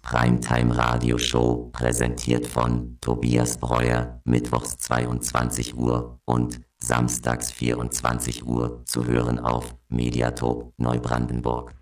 Primetime Radioshow, präsentiert von Tobias Breuer, mittwochs 22 Uhr und samstags 24 Uhr, zu hören auf Mediatop Neubrandenburg.